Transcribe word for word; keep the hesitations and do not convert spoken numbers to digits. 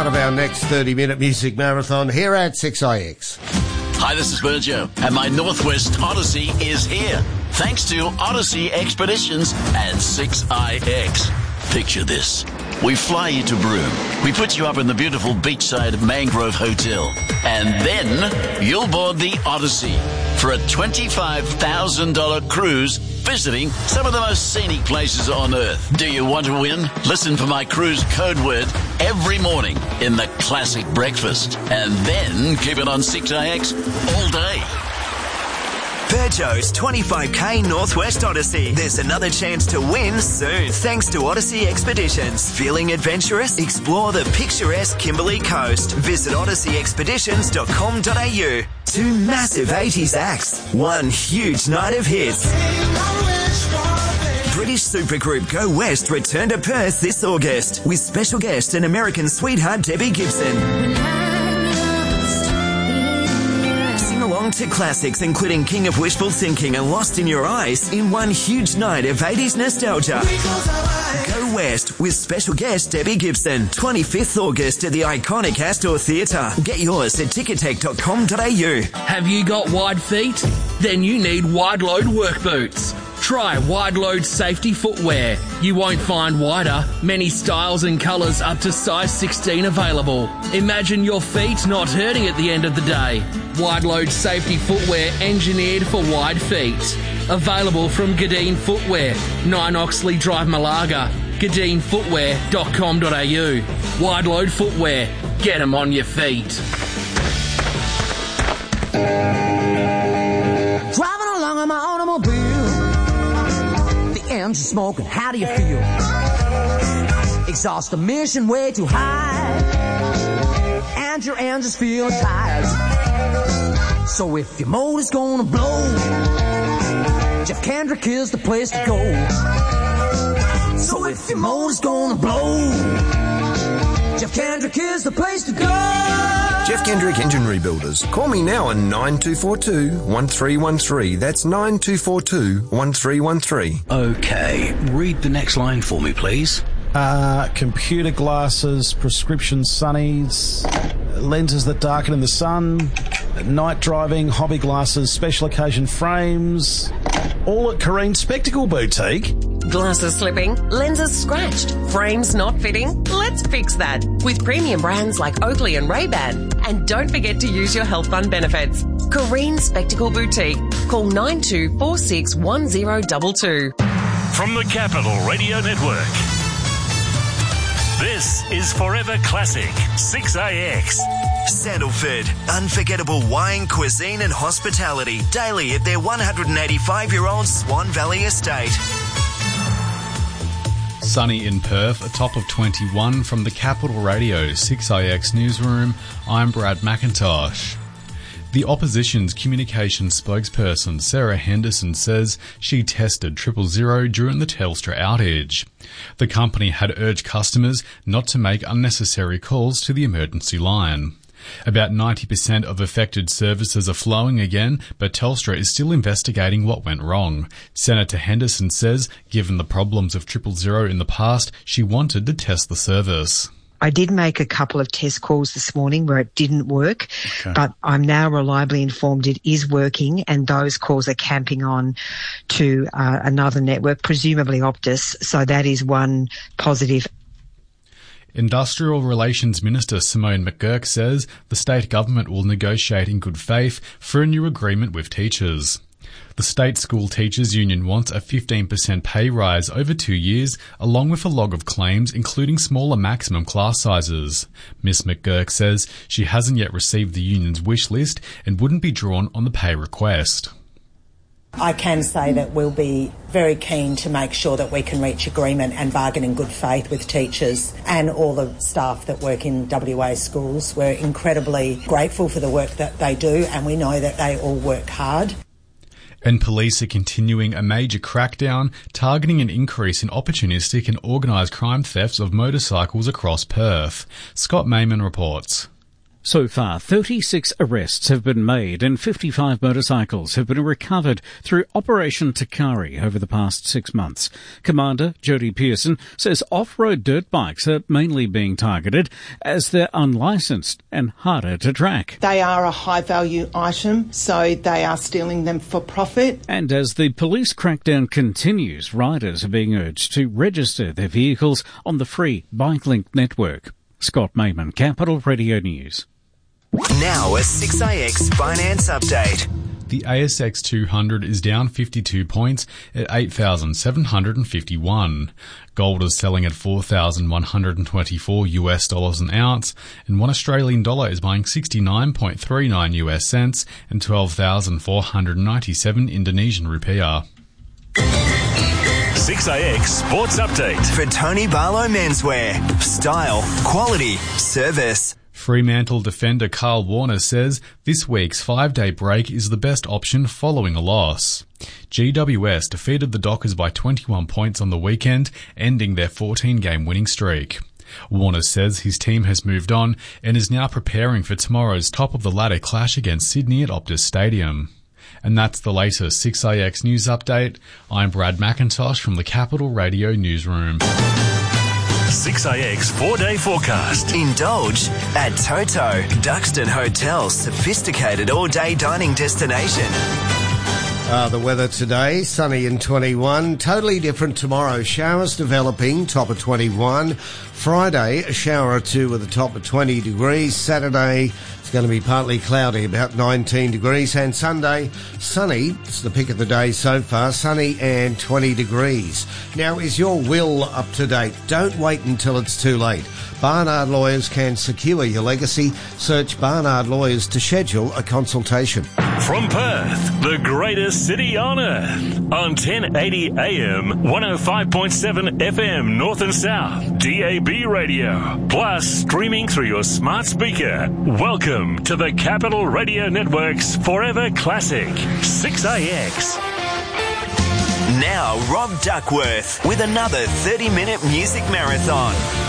Start of our next thirty-minute music marathon here at six I X. Hi, this is Virgil, and my Northwest Odyssey is here. Thanks to Odyssey Expeditions and six I X. Picture this. We fly you to Broome. We put you up in the beautiful beachside Mangrove Hotel. And then you'll board the Odyssey for a twenty-five thousand dollars cruise visiting some of the most scenic places on Earth. Do you want to win? Listen for my cruise code word every morning in the Classic Breakfast. And then keep it on six I X all day. Peugeot's twenty-five K Northwest Odyssey. There's another chance to win soon, thanks to Odyssey Expeditions. Feeling adventurous? Explore the picturesque Kimberley Coast. Visit odyssey expeditions dot com dot a u. Two massive eighties acts, one huge night of hits. British supergroup Go West return to Perth this August with special guest and American sweetheart Debbie Gibson. Along to classics including King of Wishful Thinking and Lost in Your Eyes in one huge night of eighties nostalgia. Go West with special guest Debbie Gibson, twenty-fifth August at the iconic Astor Theatre. Get yours at ticketek dot com dot a u. Have you got wide feet? Then you need wide load work boots. Try Wide Load Safety Footwear. You won't find wider, many styles and colours up to size sixteen available. Imagine your feet not hurting at the end of the day. Wide Load Safety Footwear engineered for wide feet. Available from Gadeen Footwear, nine Oxley Drive, Malaga. gadeen footwear dot com dot a u. Wide Load Footwear. Get them on your feet. Driving along on my automobile. Engine smoking, how do you feel? Exhaust emission way too high, and your engine's feeling tired. So if your motor's gonna blow, Jeff Kendrick is the place to go. So if your motor's gonna blow, Jeff Kendrick is the place to go. Jeff Kendrick Engine Rebuilders. Call me now on nine two four two, one three one three. That's nine two four two, one three one three. Okay, read the next line for me, please. Uh, computer glasses, prescription sunnies, lenses that darken in the sun, night driving, hobby glasses, special occasion frames, all at Careen Spectacle Boutique. Glasses slipping, lenses scratched, frames not fitting? Let's fix that with premium brands like Oakley and Ray-Ban. And don't forget to use your health fund benefits. Careen Spectacle Boutique. Call nine two four six one zero two two. From the Capital Radio Network, this is Forever Classic six A X. Sandalford. Unforgettable wine, cuisine and hospitality. Daily at their one hundred eighty-five-year-old Swan Valley estate. Sunny in Perth, a top of twenty-one from the Capital Radio six I X newsroom. I'm Brad McIntosh. The opposition's communications spokesperson Sarah Henderson says she tested triple zero during the Telstra outage. The company had urged customers not to make unnecessary calls to the emergency line. About ninety percent of affected services are flowing again, but Telstra is still investigating what went wrong. Senator Henderson says, given the problems of triple zero in the past, she wanted to test the service. I did make a couple of test calls this morning where it didn't work, okay. but I'm now reliably informed it is working, and those calls are camping on to uh, another network, presumably Optus, so that is one positive. Industrial Relations Minister Simone McGurk says the state government will negotiate in good faith for a new agreement with teachers. The State School Teachers Union wants a fifteen percent pay rise over two years, along with a log of claims, including smaller maximum class sizes. Miss McGurk says she hasn't yet received the union's wish list and wouldn't be drawn on the pay request. I can say that we'll be very keen to make sure that we can reach agreement and bargain in good faith with teachers and all the staff that work in W A schools. We're incredibly grateful for the work that they do, and we know that they all work hard. And police are continuing a major crackdown targeting an increase in opportunistic and organised crime thefts of motorcycles across Perth. Scott Mayman reports. So far, thirty-six arrests have been made and fifty-five motorcycles have been recovered through Operation Takari over the past six months. Commander Jody Pearson says off-road dirt bikes are mainly being targeted as they're unlicensed and harder to track. They are a high-value item, so they are stealing them for profit. And as the police crackdown continues, riders are being urged to register their vehicles on the free BikeLink network. Scott Mayman, Capital Radio News. Now a six A X finance update. The A S X two hundred is down fifty-two points at eight thousand seven hundred fifty-one. Gold is selling at four thousand one hundred twenty-four US dollars an ounce, and one Australian dollar is buying sixty-nine point three nine US cents and twelve thousand four hundred ninety-seven Indonesian rupiah. six A X Sports Update. For Tony Barlow Menswear. Style, quality, service. Fremantle defender Carl Warner says this week's five-day break is the best option following a loss. G W S defeated the Dockers by twenty-one points on the weekend, ending their fourteen-game winning streak. Warner says his team has moved on and is now preparing for tomorrow's top-of-the-ladder clash against Sydney at Optus Stadium. And that's the latest six A X News Update. I'm Brad McIntosh from the Capital Radio Newsroom. six A X four-day forecast. Indulge at Toto, Duxton Hotel, sophisticated all-day dining destination. Uh, the weather today, sunny and twenty-one. Totally different tomorrow. Showers developing, top of twenty-one. Friday, a shower or two with a top of twenty degrees. Saturday, it's going to be partly cloudy, about nineteen degrees. And Sunday, sunny. It's the pick of the day so far, sunny and twenty degrees. Now, is your will up to date? Don't wait until it's too late. Barnard Lawyers can secure your legacy. Search Barnard Lawyers to schedule a consultation. From Perth, the greatest city on earth. On ten eighty A M, one oh five point seven F M, North and South, D A B radio. Plus, streaming through your smart speaker. Welcome to the Capital Radio Network's Forever Classic, six A X. Now, Rob Duckworth with another thirty-minute music marathon.